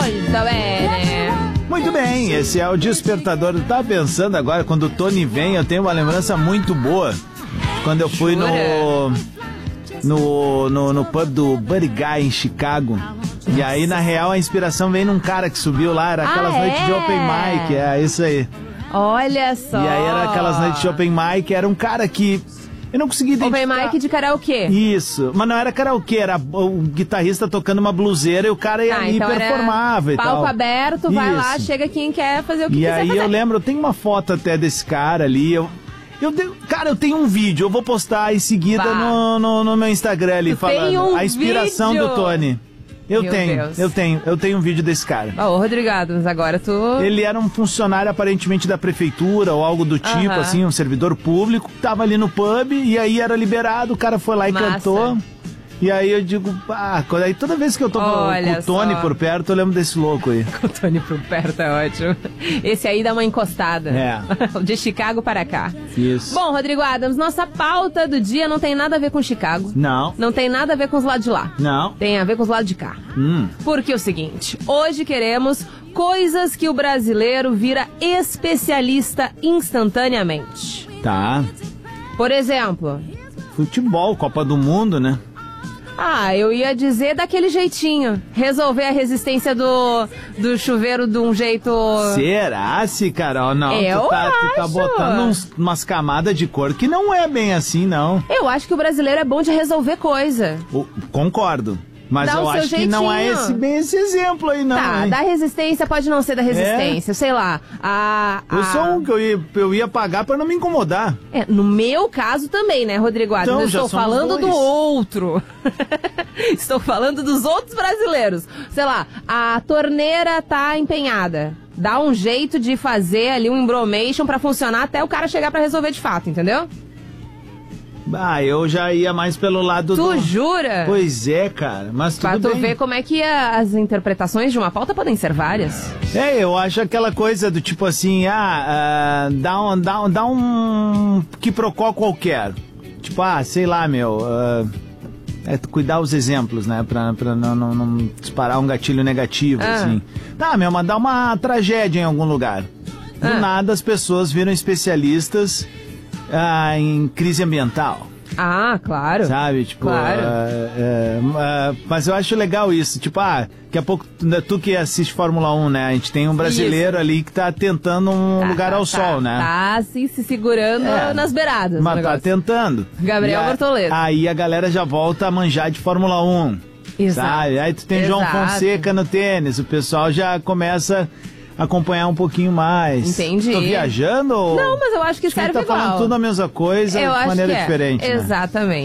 Muito bem. Muito bem, esse é o Despertador. Eu tava pensando agora, quando o Tony vem, eu tenho uma lembrança muito boa. Quando eu fui no pub do Buddy Guy em Chicago. E aí, na real, a inspiração vem num cara que subiu lá, era aquelas noites de open mic, isso aí. Olha só. E aí era aquelas noites de open mic, era um cara que eu não consegui identificar. Open mic de karaokê. Isso, mas não era karaokê, era o guitarrista tocando uma bluseira e o cara ia ali e então performava e tal. Palco aberto, vai lá, chega quem quer fazer o que quiser fazer. E aí eu lembro, eu tenho uma foto até desse cara ali, cara, eu tenho um vídeo, eu vou postar em seguida no meu Instagram ali, falando a inspiração do Tony. Eu tenho um vídeo desse cara. Ô, Rodrigo, mas agora tu... Ele era um funcionário aparentemente da prefeitura ou algo do tipo, assim, um servidor público, tava ali no pub e aí era liberado, o cara foi lá e cantou. E aí eu digo, aí toda vez que eu tô com o Tony por perto, eu lembro desse louco aí. Com o Tony por perto é ótimo. Esse aí dá uma encostada. De Chicago para cá. Isso. Bom, Rodrigo Adams, nossa pauta do dia não tem nada a ver com Chicago. Não. Não tem nada a ver com os lados de lá. Não. Tem a ver com os lados de cá. Porque é o seguinte, hoje queremos coisas que o brasileiro vira especialista instantaneamente. Tá. Por exemplo... Futebol, Copa do Mundo, né? Eu ia dizer daquele jeitinho. Resolver a resistência do chuveiro de um jeito... Será, Carol? Não, tu tá botando umas camadas de cor que não é bem assim, não. Eu acho que o brasileiro é bom de resolver coisa. Concordo. Mas eu acho que não é bem esse exemplo aí, não. Tá, da resistência pode não ser da resistência. Sei lá. Eu sou um que eu ia pagar pra não me incomodar. No meu caso também, né, Rodrigo Adams? Então, eu estou falando do outro. Estou falando dos outros brasileiros. Sei lá, a torneira tá empenhada. Dá um jeito de fazer ali um embromation pra funcionar até o cara chegar pra resolver de fato, entendeu? Eu já ia mais pelo lado Tu jura? Pois é, cara, mas tudo bem. Pra tu ver como é que as interpretações de uma pauta podem ser várias. Eu acho aquela coisa do tipo assim, dá um quiprocó qualquer. Tipo, sei lá, cuidar os exemplos, né, pra não disparar um gatilho negativo, assim. Mandar uma tragédia em algum lugar. Do nada as pessoas viram especialistas em crise ambiental. Claro. Sabe, tipo... Claro. Mas eu acho legal isso. Tipo, daqui a pouco, tu que assiste Fórmula 1, né? A gente tem um brasileiro ali que tá tentando um lugar ao sol, né? Tá, assim, se segurando nas beiradas. Mas tá tentando. Gabriel Bortoleto. Aí a galera já volta a manjar de Fórmula 1. Exato. Sabe? Aí tu tem João Fonseca no tênis. O pessoal já começa... acompanhar um pouquinho mais. Entendi. Tô viajando? Não, mas eu acho que serve igual. Tá falando tudo a mesma coisa, de maneira diferente. Exatamente.